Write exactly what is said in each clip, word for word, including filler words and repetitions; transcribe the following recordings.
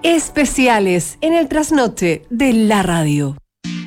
Especiales en el trasnoche de la radio.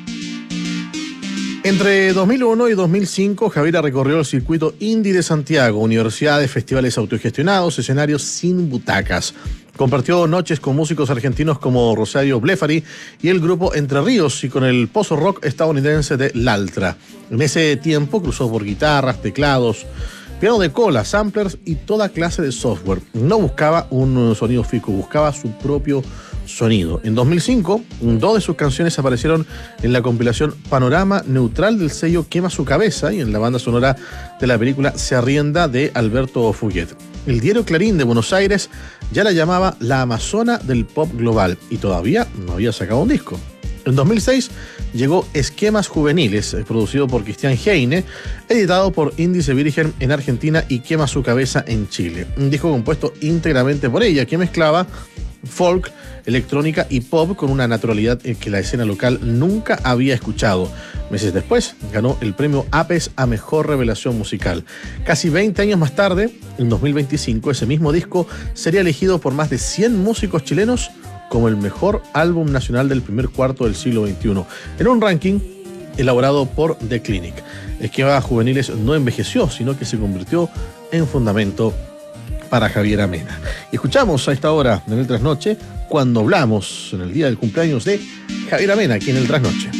Entre dos mil uno y dos mil cinco, Javiera recorrió el circuito indie de Santiago, universidades, festivales autogestionados, escenarios sin butacas. Compartió noches con músicos argentinos como Rosario Blefari y el grupo Entre Ríos, y con el pozo rock estadounidense de Laltra. En ese tiempo cruzó por guitarras, teclados, piano de cola, samplers y toda clase de software. No buscaba un sonido fijo, buscaba su propio sonido. En dos mil cinco, dos de sus canciones aparecieron en la compilación Panorama Neutral del sello Quema Su Cabeza y en la banda sonora de la película Se Arrienda de Alberto Fuguet. El diario Clarín de Buenos Aires ya la llamaba la amazona del pop global y todavía no había sacado un disco. En dos mil seis llegó Esquemas Juveniles, producido por Cristian Heine, editado por Índice Virgen en Argentina y Quema Su Cabeza en Chile. Un disco compuesto íntegramente por ella, que mezclaba folk, electrónica y pop con una naturalidad que la escena local nunca había escuchado. Meses después, ganó el premio APES a Mejor Revelación Musical. Casi veinte años más tarde, en dos mil veinticinco, ese mismo disco sería elegido por más de cien músicos chilenos como el mejor álbum nacional del primer cuarto del siglo veintiuno, en un ranking elaborado por The Clinic. Esquemas Juveniles no envejeció, sino que se convirtió en fundamento para Javiera Mena. Y escuchamos a esta hora en el Trasnoche Cuando Hablamos, en el día del cumpleaños de Javiera Mena, aquí en el Trasnoche.